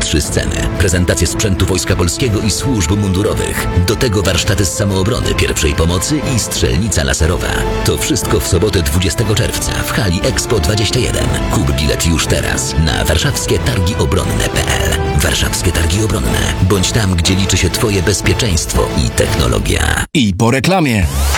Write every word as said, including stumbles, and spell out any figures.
trzy sceny, prezentacje sprzętu Wojska Polskiego i służb mundurowych. Do tego warsztaty z samoobrony, pierwszej pomocy i strzelnica laserowa. To wszystko w sobotę dwudziestego czerwca w hali Expo dwadzieścia jeden. Kup bilet już teraz na warszawskie targi obronne kropka p l. Warszawskie Targi Obronne. Bądź tam, gdzie liczy się Twoje bezpieczeństwo i technologia. I po reklamie.